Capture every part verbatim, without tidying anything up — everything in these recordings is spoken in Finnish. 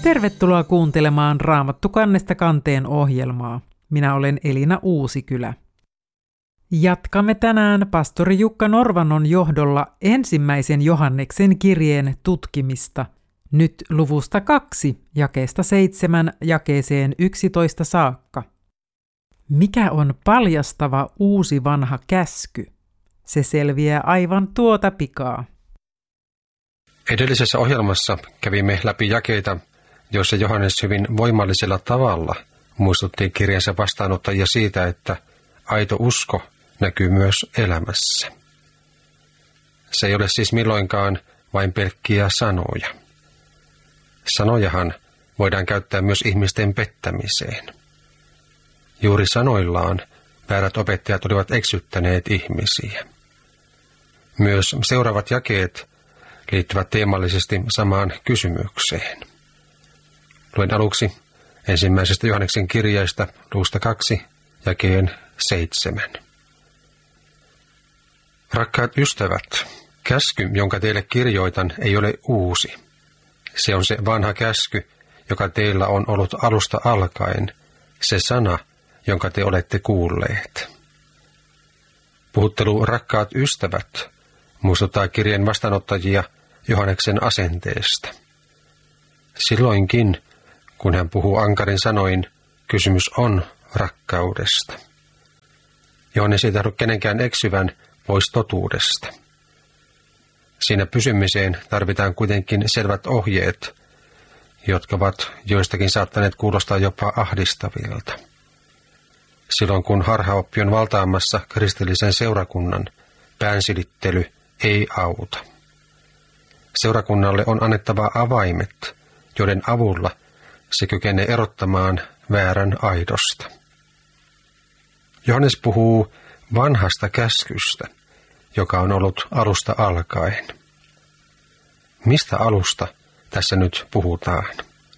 Tervetuloa kuuntelemaan Raamattu kannesta kanteen ohjelmaa. Minä olen Elina Uusikylä. Jatkamme tänään pastori Jukka Norvannon johdolla ensimmäisen Johanneksen kirjeen tutkimista, nyt luvusta kaksi, jakeesta seitsemän jakeeseen yksitoista saakka. Mikä on paljastava uusi vanha käsky? Se selviää aivan tuota pikaa. Edellisessä ohjelmassa kävimme läpi jakeita, joissa Johannes hyvin voimallisella tavalla muistutti kirjansa vastaanottajia siitä, että aito usko näkyy myös elämässä. Se ei ole siis milloinkaan vain pelkkiä sanoja. Sanojahan voidaan käyttää myös ihmisten pettämiseen. Juuri sanoillaan väärät opettajat olivat eksyttäneet ihmisiä. Myös seuraavat jakeet liittyvät teemallisesti samaan kysymykseen. Luen aluksi ensimmäisestä Johanneksen kirjeestä luvusta kaksi, jakeen seitsemän. Rakkaat ystävät, käsky, jonka teille kirjoitan, ei ole uusi. Se on se vanha käsky, joka teillä on ollut alusta alkaen, se sana, jonka te olette kuulleet. Puhuttelu rakkaat ystävät muistuttaa kirjeen vastaanottajia Johanneksen asenteesta. Silloinkin, kun hän puhuu ankarin sanoin, kysymys on rakkaudesta. Johannes ei tahdo kenenkään eksyvän pois totuudesta. Siinä pysymiseen tarvitaan kuitenkin selvät ohjeet, jotka ovat joistakin saattaneet kuulostaa jopa ahdistavilta. Silloin kun harhaoppi on valtaamassa kristillisen seurakunnan, päänsilittely ei auta. Seurakunnalle on annettava avaimet, joiden avulla se kykenee erottamaan väärän aidosta. Johannes puhuu vanhasta käskystä, joka on ollut alusta alkaen. Mistä alusta tässä nyt puhutaan?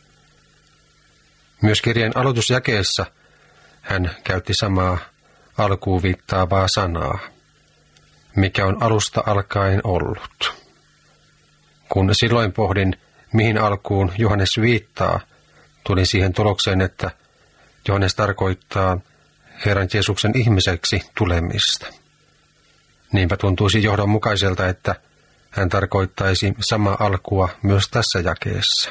Myös kirjeen aloitusjakeessa hän käytti samaa alkuun viittaavaa sanaa, mikä on alusta alkaen ollut. Kun silloin pohdin, mihin alkuun Johannes viittaa, tulin siihen tulokseen, että Johannes tarkoittaa Herran Jeesuksen ihmiseksi tulemista. Niinpä tuntuisi johdonmukaiselta, että hän tarkoittaisi samaa alkua myös tässä jakeessa.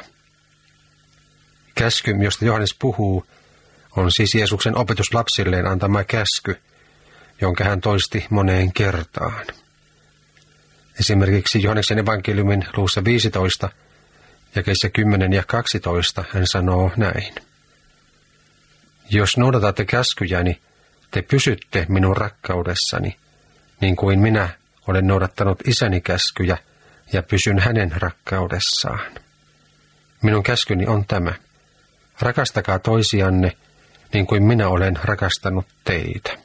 Käsky, josta Johannes puhuu, on siis Jeesuksen opetus lapsilleen antama käsky, jonka hän toisti moneen kertaan. Esimerkiksi Johanneksen evankeliumin luvussa viisitoista, jakeissa kymmenen ja kaksitoista hän sanoo näin. Jos noudatatte käskyjäni, te pysytte minun rakkaudessani, niin kuin minä olen noudattanut isäni käskyjä ja pysyn hänen rakkaudessaan. Minun käskyni on tämä. Rakastakaa toisianne, niin kuin minä olen rakastanut teitä.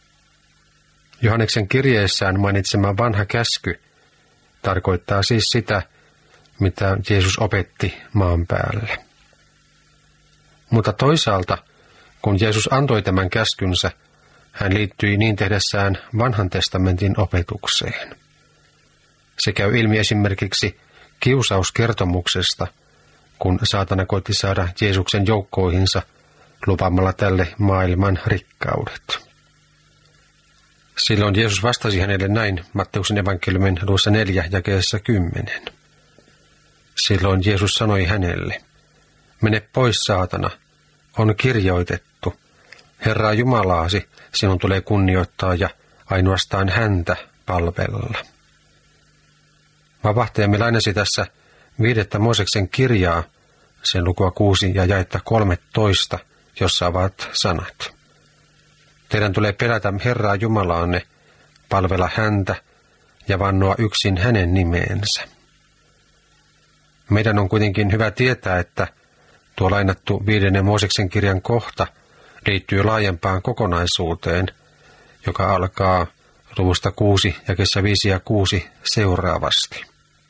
Johanneksen kirjeessään mainitsema vanha käsky tarkoittaa siis sitä, mitä Jeesus opetti maan päällä. Mutta toisaalta, kun Jeesus antoi tämän käskynsä, hän liittyi niin tehdessään vanhan testamentin opetukseen. Se käy ilmi esimerkiksi kiusauskertomuksesta, kun saatana koitti saada Jeesuksen joukkoihinsa lupaamalla tälle maailman rikkaudet. Silloin Jeesus vastasi hänelle näin Matteuksen evankeliumin luvussa neljä jakeessa kymmenen. Silloin Jeesus sanoi hänelle, mene pois saatana, on kirjoitettu, Herraa Jumalaasi sinun tulee kunnioittaa ja ainoastaan häntä palvella. Vapahtajamme lainasi tässä viidettä Mooseksen kirjaa, sen lukua kuusi ja jaetta kolmetoista, jossa ovat sanat. Teidän tulee pelätä Herraa Jumalaanne, palvella häntä ja vannoa yksin hänen nimeensä. Meidän on kuitenkin hyvä tietää, että tuo lainattu viidennen Mooseksen kirjan kohta liittyy laajempaan kokonaisuuteen, joka alkaa luvusta kuusi jakeessa viisi ja kuusi seuraavasti.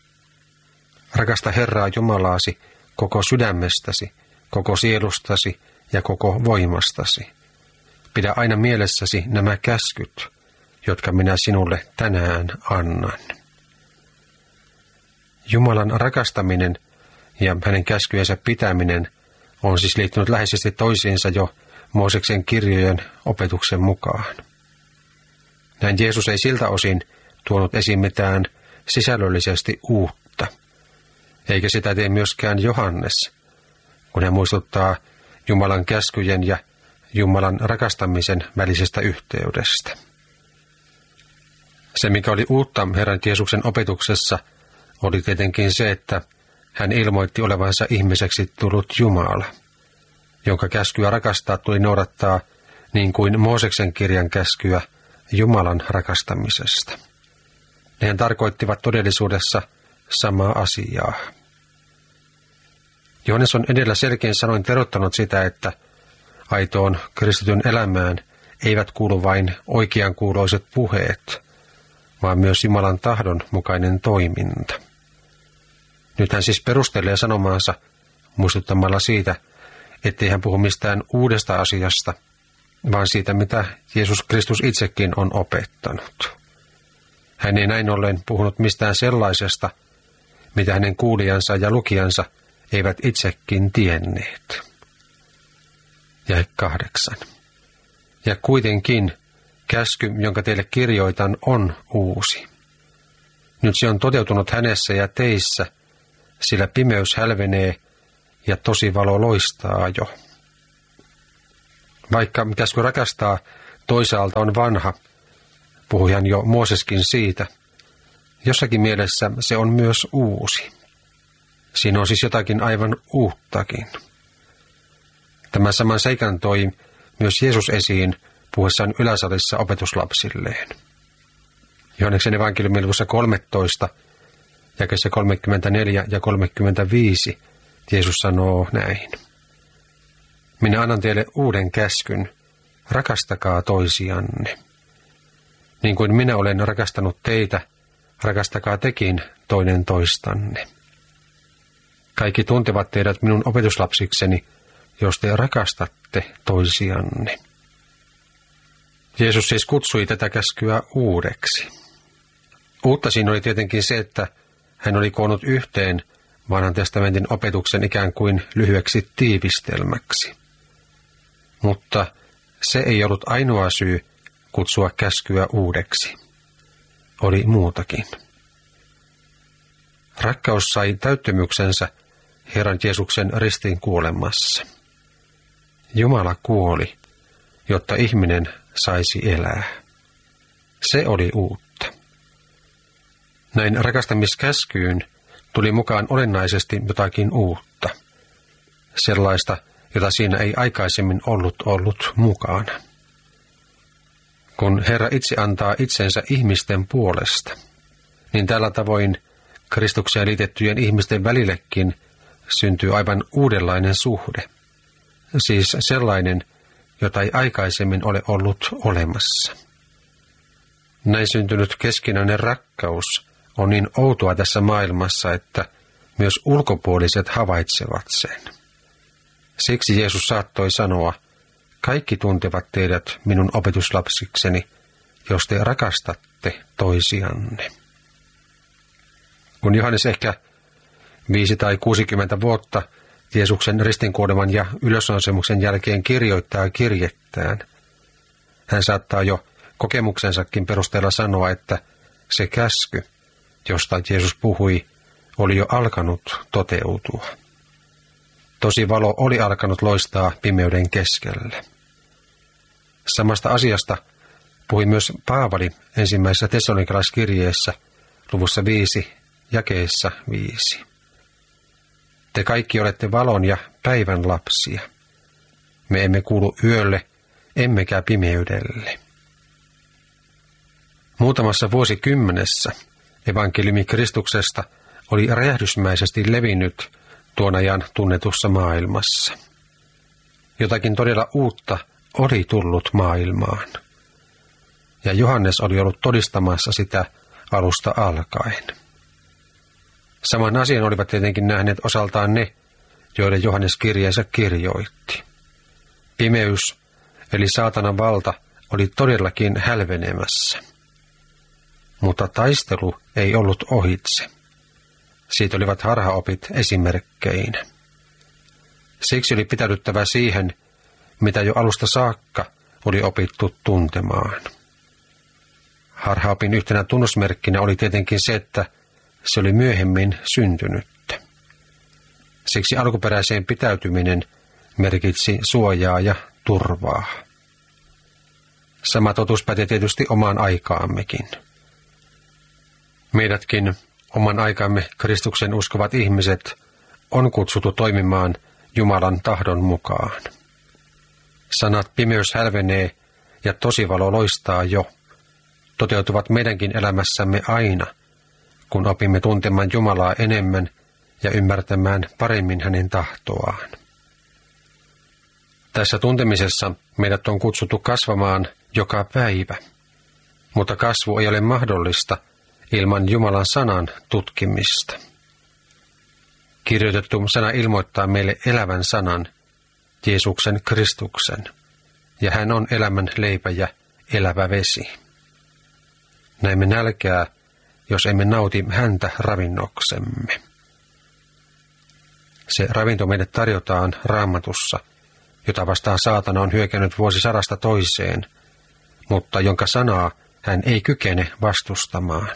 Rakasta Herraa Jumalaasi koko sydämestäsi, koko sielustasi ja koko voimastasi. Pidä aina mielessäsi nämä käskyt, jotka minä sinulle tänään annan. Jumalan rakastaminen ja hänen käskyjensä pitäminen on siis liittynyt läheisesti toisiinsa jo Mooseksen kirjojen opetuksen mukaan. Näin Jeesus ei siltä osin tuonut esiin mitään sisällöllisesti uutta, eikä sitä tee myöskään Johannes, kun hän muistuttaa Jumalan käskyjen ja Jumalan rakastamisen välisestä yhteydestä. Se, mikä oli uutta Herran Jeesuksen opetuksessa, oli tietenkin se, että hän ilmoitti olevansa ihmiseksi tullut Jumala, jonka käskyä rakastaa tuli noudattaa niin kuin Mooseksen kirjan käskyä Jumalan rakastamisesta. Nehän tarkoittivat todellisuudessa samaa asiaa. Johannes on edellä selkein sanoin terottanut sitä, että aitoon kristityn elämään eivät kuulu vain oikeankuuloiset puheet, vaan myös Jumalan tahdon mukainen toiminta. Nyt hän siis perustelee sanomaansa muistuttamalla siitä, ettei hän puhu mistään uudesta asiasta, vaan siitä, mitä Jeesus Kristus itsekin on opettanut. Hän ei näin ollen puhunut mistään sellaisesta, mitä hänen kuulijansa ja lukijansa eivät itsekin tienneet. Jae kahdeksan. Ja kuitenkin käsky, jonka teille kirjoitan, on uusi. Nyt se on toteutunut hänessä ja teissä, sillä pimeys hälvenee ja tosi valo loistaa jo. Vaikka käsky rakastaa toisaalta on vanha, puhui hän jo Mooseskin siitä, jossakin mielessä se on myös uusi. Siinä on siis jotakin aivan uuttakin. Tämän saman seikan toi myös Jeesus esiin puhuessaan yläsalissa opetuslapsilleen. Johanneksen evankeliumin luvussa kolmetoista, jakeessa kolmekymmentäneljä ja kolmekymmentäviisi, Jeesus sanoo näin. Minä annan teille uuden käskyn, rakastakaa toisianne. Niin kuin minä olen rakastanut teitä, rakastakaa tekin toinen toistanne. Kaikki tuntevat teidät minun opetuslapsikseni, jos te rakastatte toisianne. Jeesus siis kutsui tätä käskyä uudeksi. Uutta siinä oli tietenkin se, että hän oli koonnut yhteen vanhan testamentin opetuksen ikään kuin lyhyeksi tiivistelmäksi. Mutta se ei ollut ainoa syy kutsua käskyä uudeksi. Oli muutakin. Rakkaus sai täyttymyksensä Herran Jeesuksen ristiin kuolemassa. Jumala kuoli, jotta ihminen saisi elää. Se oli uutta. Näin rakastamiskäskyyn tuli mukaan olennaisesti jotakin uutta. Sellaista, jota siinä ei aikaisemmin ollut ollut mukana. Kun Herra itse antaa itsensä ihmisten puolesta, niin tällä tavoin Kristukseen liitettyjen ihmisten välillekin syntyy aivan uudenlainen suhde. Siis sellainen, jota ei aikaisemmin ole ollut olemassa. Näin syntynyt keskinäinen rakkaus on niin outoa tässä maailmassa, että myös ulkopuoliset havaitsevat sen. Siksi Jeesus saattoi sanoa, kaikki tuntevat teidät minun opetuslapsikseni, jos te rakastatte toisianne. Kun Johannes ehkä viisi tai kuusikymmentä vuotta Jeesuksen ristinkuoleman ja ylösnousemuksen jälkeen kirjoittaa kirjettään, hän saattaa jo kokemuksensakin perusteella sanoa, että se käsky, josta Jeesus puhui, oli jo alkanut toteutua. Tosi valo oli alkanut loistaa pimeyden keskellä. Samasta asiasta puhui myös Paavali ensimmäisessä tessalonikalaiskirjeessä luvussa viisi, jakeessa viisi. Te kaikki olette valon ja päivän lapsia. Me emme kuulu yölle, emmekä pimeydelle. Muutamassa vuosikymmenessä evankeliumi Kristuksesta oli räjähdysmäisesti levinnyt tuon ajan tunnetussa maailmassa. Jotakin todella uutta oli tullut maailmaan. Ja Johannes oli ollut todistamassa sitä alusta alkaen. Saman asian olivat tietenkin nähneet osaltaan ne, joille Johannes kirjeensä kirjoitti. Pimeys, eli saatanan valta, oli todellakin hälvenemässä. Mutta taistelu ei ollut ohitse. siitä olivat harhaopit esimerkkeinä. Siksi oli pitäydyttävä siihen, mitä jo alusta saakka oli opittu tuntemaan. Harhaopin yhtenä tunnusmerkkinä oli tietenkin se, että se oli myöhemmin syntynyttä. Siksi alkuperäiseen pitäytyminen merkitsi suojaa ja turvaa. Sama totuus pätee tietysti omaan aikaammekin. Meidätkin, oman aikamme Kristuksen uskovat ihmiset, on kutsuttu toimimaan Jumalan tahdon mukaan. Sanat pimeys hälvenee ja tosivalo loistaa jo toteutuvat meidänkin elämässämme aina, kun opimme tuntemaan Jumalaa enemmän ja ymmärtämään paremmin hänen tahtoaan. Tässä tuntemisessa meidät on kutsuttu kasvamaan joka päivä, mutta kasvu ei ole mahdollista ilman Jumalan sanan tutkimista. Kirjoitettu sana ilmoittaa meille elävän sanan, Jeesuksen Kristuksen, ja hän on elämän leipä ja elävä vesi. Näemme nälkää, jos emme nauti häntä ravinnoksemme. Se ravinto meille tarjotaan Raamatussa, jota vastaan saatana on hyökännyt vuosisadasta toiseen, mutta jonka sanaa hän ei kykene vastustamaan.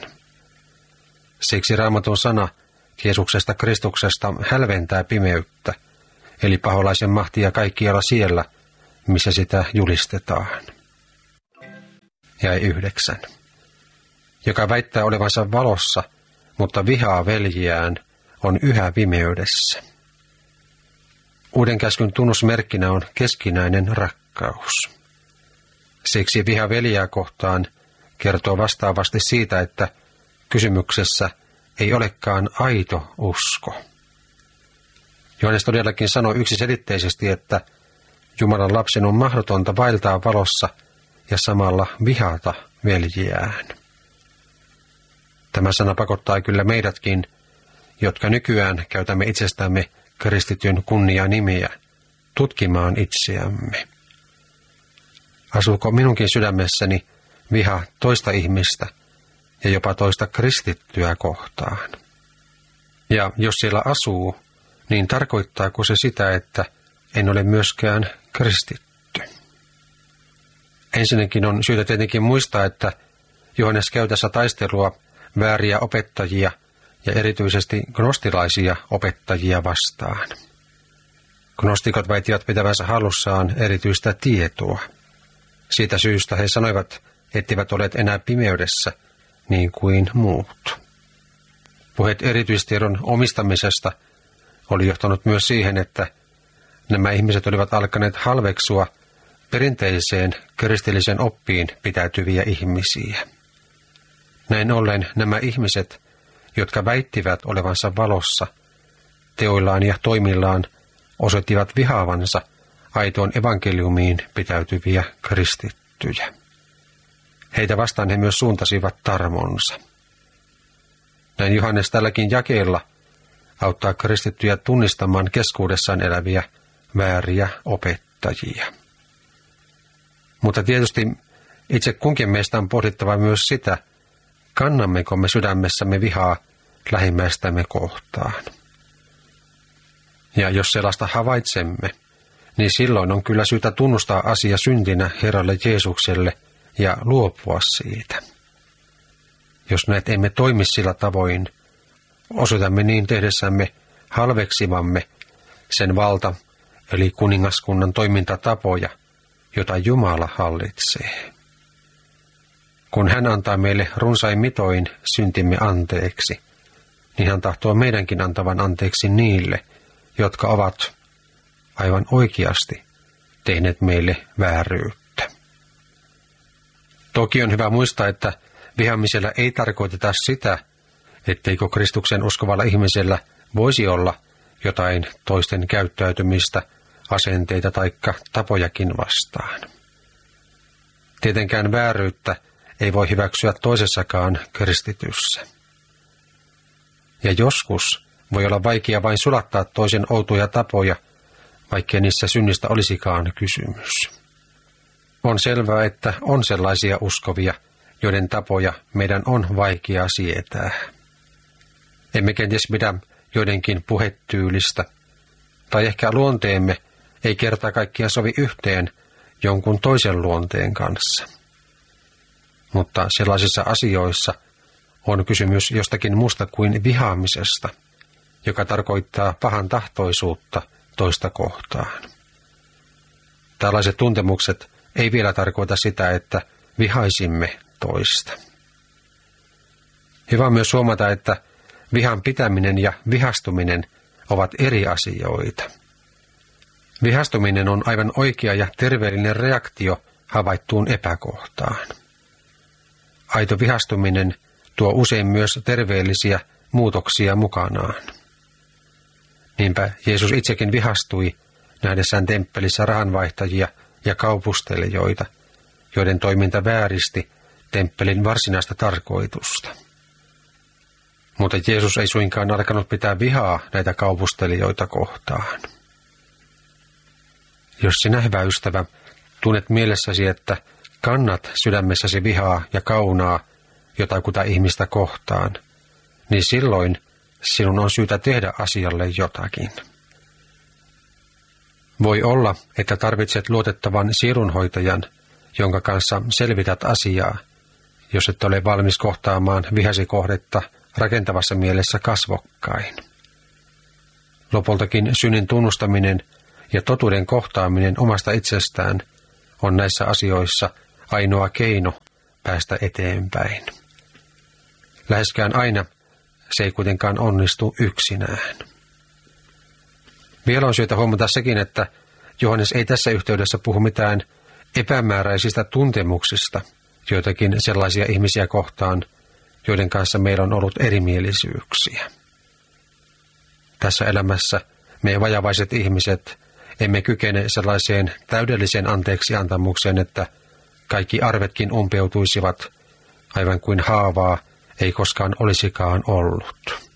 Siksi Raamatun sana Jeesuksesta Kristuksesta hälventää pimeyttä, eli paholaisen mahtia kaikkialla siellä, missä sitä julistetaan. Jäi yhdeksän. Joka väittää olevansa valossa, mutta vihaa veljiään, on yhä pimeydessä. Uuden käskyn tunnusmerkkinä on keskinäinen rakkaus. Siksi viha veljää kohtaan kertoo vastaavasti siitä, että kysymyksessä ei olekaan aito usko. Johannes todellakin sanoi yksiselitteisesti, että Jumalan lapsen on mahdotonta vaeltaa valossa ja samalla vihata veljiään. Tämä sana pakottaa kyllä meidätkin, jotka nykyään käytämme itsestämme kristityn kunnia-nimiä, tutkimaan itseämme. Asuuko minunkin sydämessäni viha toista ihmistä ja jopa toista kristittyä kohtaan? Ja jos siellä asuu, niin tarkoittaako se sitä, että en ole myöskään kristitty? Ensinnäkin on syytä tietenkin muistaa, että Johannes käy tässä taistelua vääriä opettajia ja erityisesti gnostilaisia opettajia vastaan. Gnostikot väittivät pitävänsä hallussaan erityistä tietoa. Siitä syystä he sanoivat, etteivät olleet enää pimeydessä niin kuin muut. Puheet erityistiedon omistamisesta oli johtanut myös siihen, että nämä ihmiset olivat alkaneet halveksua perinteiseen kristilliseen oppiin pitäytyviä ihmisiä. Näin ollen nämä ihmiset, jotka väittivät olevansa valossa, teoillaan ja toimillaan osoittivat vihaavansa aitoon evankeliumiin pitäytyviä kristittyjä. Heitä vastaan he myös suuntasivat tarmonsa. Näin Johannes tälläkin jakeella auttaa kristittyjä tunnistamaan keskuudessaan eläviä vääriä opettajia. Mutta tietysti itse kunkin meistä on pohdittava myös sitä, kannammeko me sydämessämme vihaa lähimmäistämme kohtaan. Ja jos sellaista havaitsemme, niin silloin on kyllä syytä tunnustaa asia syntinä Herralle Jeesukselle ja luopua siitä. Jos näet emme toimi sillä tavoin, osoitamme niin tehdessämme halveksivamme sen valta, eli kuningaskunnan toimintatapoja, jota Jumala hallitsee. Kun hän antaa meille runsain mitoin syntimme anteeksi, niin hän tahtoo meidänkin antavan anteeksi niille, jotka ovat aivan oikeasti tehneet meille vääryyttä. Toki on hyvä muistaa, että vihaamisella ei tarkoiteta sitä, etteikö Kristuksen uskovalla ihmisellä voisi olla jotain toisten käyttäytymistä, asenteita tai tapojakin vastaan. Tietenkään vääryyttä ei voi hyväksyä toisessakaan kristityssä. Ja joskus voi olla vaikea vain sulattaa toisen outoja tapoja, vaikkei niissä synnistä olisikaan kysymys. On selvää, että on sellaisia uskovia, joiden tapoja meidän on vaikea sietää. emme kenties pidä joidenkin puhetyylistä, tai ehkä luonteemme ei kerta kaikkiaan sovi yhteen jonkun toisen luonteen kanssa. Mutta sellaisissa asioissa on kysymys jostakin muusta kuin vihaamisesta, joka tarkoittaa pahan tahtoisuutta toista kohtaan. Tällaiset tuntemukset ei vielä tarkoita sitä, että vihaisimme toista. Hyvä on myös huomata, että vihan pitäminen ja vihastuminen ovat eri asioita. Vihastuminen on aivan oikea ja terveellinen reaktio havaittuun epäkohtaan. Aito vihastuminen tuo usein myös terveellisiä muutoksia mukanaan. Niinpä Jeesus itsekin vihastui nähdessään temppelissä rahanvaihtajia ja kaupustelijoita, joiden toiminta vääristi temppelin varsinaista tarkoitusta. Mutta Jeesus ei suinkaan alkanut pitää vihaa näitä kaupustelijoita kohtaan. Jos sinä, hyvä ystävä, tunnet mielessäsi, että kannat sydämessäsi vihaa ja kaunaa jotakuta ihmistä kohtaan, niin silloin sinun on syytä tehdä asialle jotakin. Voi olla, että tarvitset luotettavan sielunhoitajan, jonka kanssa selvität asiaa, jos et ole valmis kohtaamaan vihasi kohdetta rakentavassa mielessä kasvokkain. Lopultakin synnin tunnustaminen ja totuuden kohtaaminen omasta itsestään on näissä asioissa ainoa keino päästä eteenpäin. Läheskään aina se ei kuitenkaan onnistu yksinään. Vielä on syytä huomata sekin, että Johannes ei tässä yhteydessä puhu mitään epämääräisistä tuntemuksista joitakin sellaisia ihmisiä kohtaan, joiden kanssa meillä on ollut erimielisyyksiä. Tässä elämässä me vajavaiset ihmiset emme kykene sellaiseen täydelliseen anteeksiantamukseen, että kaikki arvetkin umpeutuisivat, aivan kuin haavaa ei koskaan olisikaan ollut.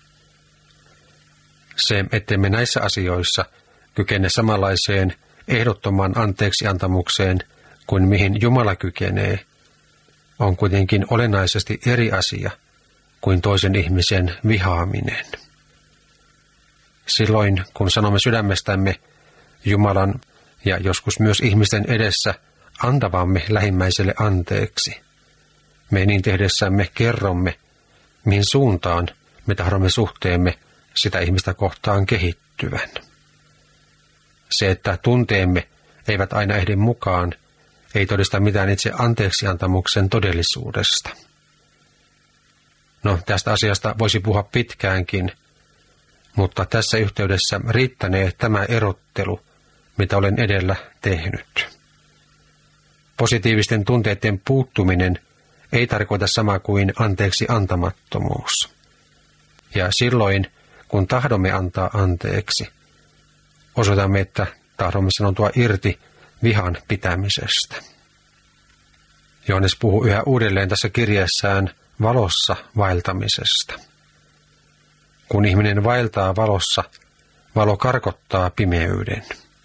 Se, ettemme näissä asioissa kykene samanlaiseen ehdottomaan anteeksiantamukseen kuin mihin Jumala kykenee, on kuitenkin olennaisesti eri asia kuin toisen ihmisen vihaaminen. Silloin, kun sanomme sydämestämme Jumalan ja joskus myös ihmisten edessä antavamme lähimmäiselle anteeksi, me niin tehdessämme kerromme, mihin suuntaan me tahdomme suhteemme sitä ihmistä kohtaan kehittyvän. Se, että tunteemme eivät aina ehdi mukaan, ei todista mitään itse anteeksiantamuksen todellisuudesta. No, tästä asiasta voisi puhua pitkäänkin, mutta tässä yhteydessä riittänee tämä erottelu, mitä olen edellä tehnyt. Positiivisten tunteiden puuttuminen ei tarkoita samaa kuin anteeksi antamattomuus. Ja silloin, kun tahdomme antaa anteeksi, osoitamme, että tahdomme sanoutua irti vihan pitämisestä. Johannes puhuu yhä uudelleen tässä kirjeessään valossa vaeltamisesta. Kun ihminen vaeltaa valossa, valo karkottaa pimeyden.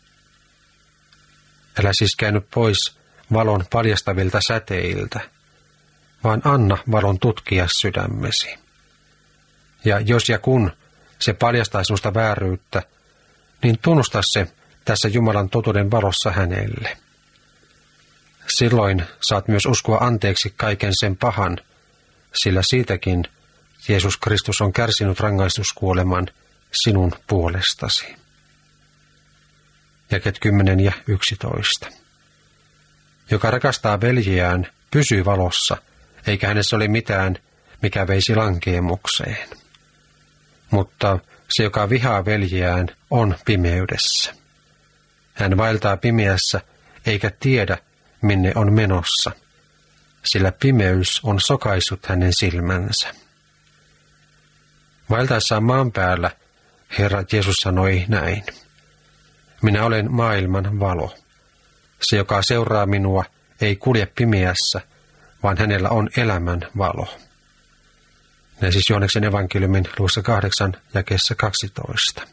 Älä siis käänny pois valon paljastavilta säteiltä, vaan anna valon tutkia sydämesi. Ja jos ja kun se paljastaa sinusta vääryyttä, niin tunnusta se tässä Jumalan totuuden valossa hänelle. Silloin saat myös uskoa anteeksi kaiken sen pahan, sillä siitäkin Jeesus Kristus on kärsinyt rangaistuskuoleman sinun puolestasi. Jakeet kymmenen ja yksitoista. Joka rakastaa veljeään, pysyy valossa, eikä hänessä ole mitään, mikä veisi lankeemukseen. Mutta se, joka vihaa veljeään, on pimeydessä. Hän vaeltaa pimeässä, eikä tiedä, minne on menossa, sillä pimeys on sokaissut hänen silmänsä. Vaeltaessaan maan päällä Herra Jeesus sanoi näin: minä olen maailman valo. Se, joka seuraa minua, ei kulje pimeässä, vaan hänellä on elämän valo. Näin siis Johanneksen evankeliumin luvussa kahdeksan jakeessa kaksitoista.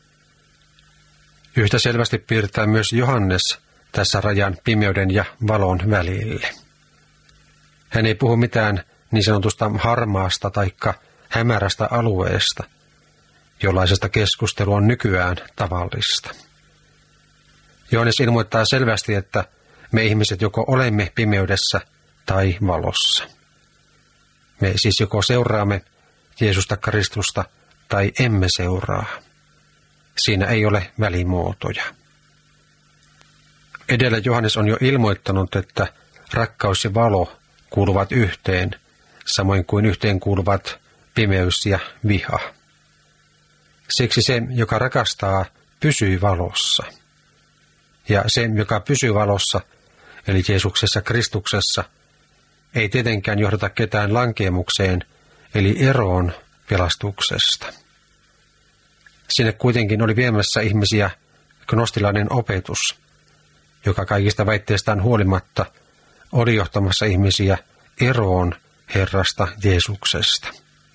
Yhtä selvästi piirtää myös Johannes tässä rajan pimeyden ja valon välille. Hän ei puhu mitään niin sanotusta harmaasta taikka hämärästä alueesta, jollaisesta keskustelu on nykyään tavallista. Johannes ilmoittaa selvästi, että me ihmiset joko olemme pimeydessä tai valossa. Me siis joko seuraamme Jeesusta Kristusta tai emme seuraa. Siinä ei ole välimuotoja. Edellä Johannes on jo ilmoittanut, että rakkaus ja valo kuuluvat yhteen, samoin kuin yhteen kuuluvat pimeys ja viha. Siksi se, joka rakastaa, pysyy valossa. Ja se, joka pysyy valossa, eli Jeesuksessa Kristuksessa, ei tietenkään johdata ketään lankeemukseen, eli eroon pelastuksesta. Sinne kuitenkin oli viemässä ihmisiä gnostilainen opetus, joka kaikista väitteistään huolimatta oli johtamassa ihmisiä eroon Herrasta Jeesuksesta.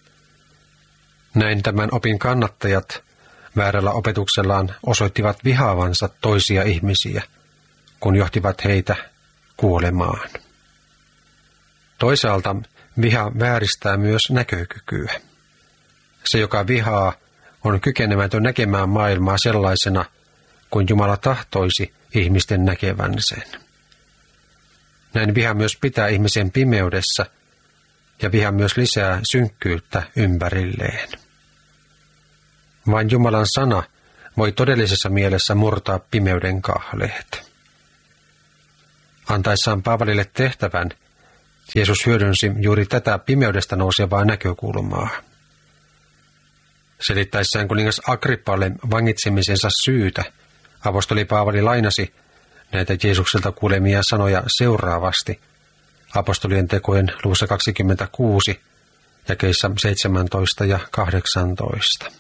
Näin tämän opin kannattajat väärällä opetuksellaan osoittivat vihaavansa toisia ihmisiä, kun johtivat heitä kuolemaan. Toisaalta viha vääristää myös näkökykyä. Se, joka vihaa, on kykenemätön näkemään maailmaa sellaisena, kuin Jumala tahtoisi ihmisten näkevän sen. Näin viha myös pitää ihmisen pimeydessä, ja viha myös lisää synkkyyttä ympärilleen. Vain Jumalan sana voi todellisessa mielessä murtaa pimeyden kahleet. Antaessaan Paavalille tehtävän, Jeesus hyödynsi juuri tätä pimeydestä nousevaa näkökulmaa. Selittäessään kuningas Agrippalle vangitsemisensa syytä, apostoli Paavali lainasi näitä Jeesukselta kuulemia sanoja seuraavasti apostolien tekojen luvussa kaksikymmentäkuusi, jakeissa seitsemäntoista ja kahdeksantoista.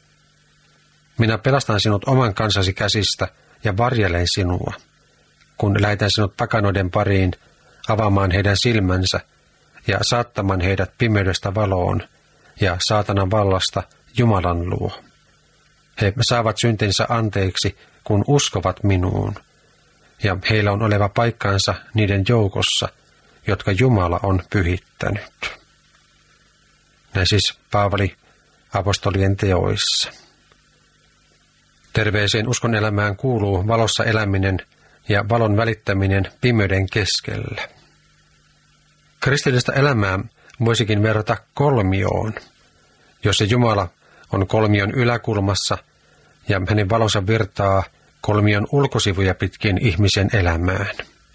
Minä pelastan sinut oman kansasi käsistä ja varjelen sinua, kun lähetän sinut pakanoiden pariin avaamaan heidän silmänsä ja saattamaan heidät pimeydestä valoon ja saatanan vallasta Jumalan luo. He saavat syntinsä anteeksi, kun uskovat minuun, ja heillä on oleva paikkansa niiden joukossa, jotka Jumala on pyhittänyt. Näin siis Paavali apostolien teoissa. Terveeseen uskon elämään kuuluu valossa eläminen ja valon välittäminen pimeyden keskellä. Kristillistä elämää voisikin verrata kolmioon, jossa Jumala on kolmion yläkulmassa ja hänen valonsa virtaa kolmion ulkosivuja pitkin ihmisen elämään.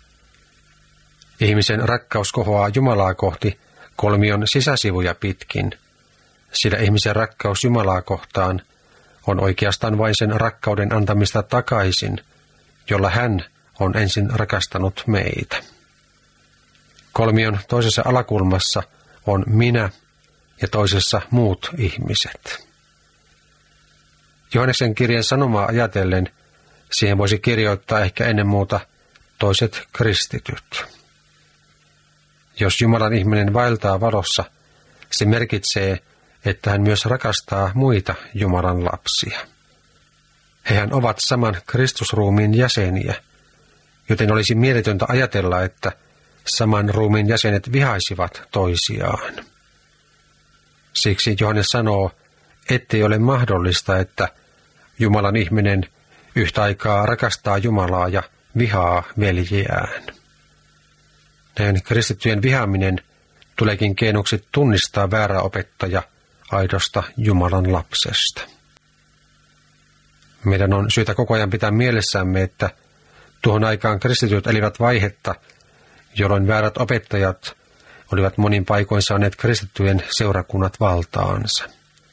Ihmisen rakkaus kohoaa Jumalaa kohti kolmion sisäsivuja pitkin, sillä ihmisen rakkaus Jumalaa kohtaan on oikeastaan vain sen rakkauden antamista takaisin, jolla hän on ensin rakastanut meitä. Kolmion toisessa alakulmassa on minä ja toisessa muut ihmiset. Johanneksen kirjeen sanomaa ajatellen siihen voisi kirjoittaa ehkä ennen muuta toiset kristityt. Jos Jumalan ihminen vaeltaa valossa, se merkitsee, että hän myös rakastaa muita Jumalan lapsia. Hehän ovat saman Kristusruumiin jäseniä, joten olisi mieletöntä ajatella, että saman ruumiin jäsenet vihaisivat toisiaan. Siksi Johannes sanoo, ettei ole mahdollista, että Jumalan ihminen yhtä aikaa rakastaa Jumalaa ja vihaa veljeään. Näin kristittyjen vihaaminen tuleekin keinoksi tunnistaa väärä opettaja aidosta Jumalan lapsesta. Meidän on syytä koko ajan pitää mielessämme, että tuohon aikaan kristityt elivät vaihetta, jolloin väärät opettajat olivat monin paikoin saaneet kristittyjen seurakunnat valtaansa.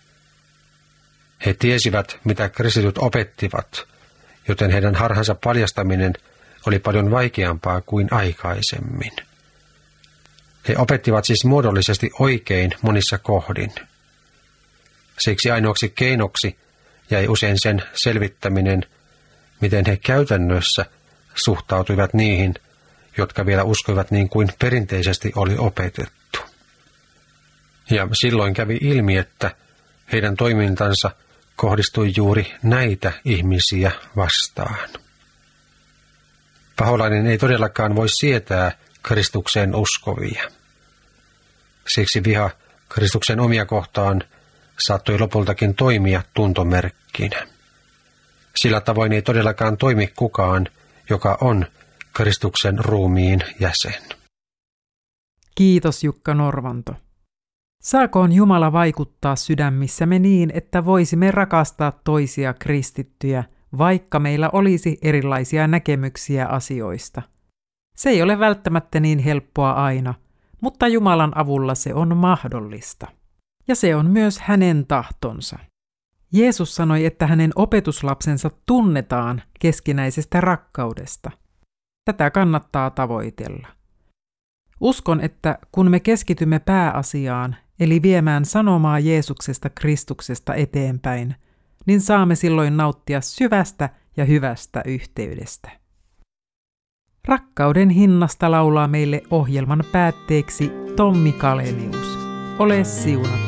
He tiesivät, mitä kristityt opettivat, joten heidän harhansa paljastaminen oli paljon vaikeampaa kuin aikaisemmin. He opettivat siis muodollisesti oikein monissa kohdin. Siksi ainoaksi keinoksi jäi usein sen selvittäminen, miten he käytännössä suhtautuivat niihin, jotka vielä uskoivat niin kuin perinteisesti oli opetettu. Ja silloin kävi ilmi, että heidän toimintansa kohdistui juuri näitä ihmisiä vastaan. Paholainen ei todellakaan voi sietää Kristukseen uskovia. Siksi viha Kristuksen omia kohtaan saattoi lopultakin toimia tuntomerkkinä. Sillä tavoin ei todellakaan toimi kukaan, joka on Kristuksen ruumiin jäsen. Kiitos Jukka Norvanto. Saakoon Jumala vaikuttaa sydämissämme niin, että voisimme rakastaa toisia kristittyjä, vaikka meillä olisi erilaisia näkemyksiä asioista. Se ei ole välttämättä niin helppoa aina, mutta Jumalan avulla se on mahdollista. Ja se on myös hänen tahtonsa. Jeesus sanoi, että hänen opetuslapsensa tunnetaan keskinäisestä rakkaudesta. Tätä kannattaa tavoitella. Uskon, että kun me keskitymme pääasiaan, eli viemään sanomaa Jeesuksesta Kristuksesta eteenpäin, niin saamme silloin nauttia syvästä ja hyvästä yhteydestä. Rakkauden hinnasta laulaa meille ohjelman päätteeksi Tommi Kalenius. Ole siunattu.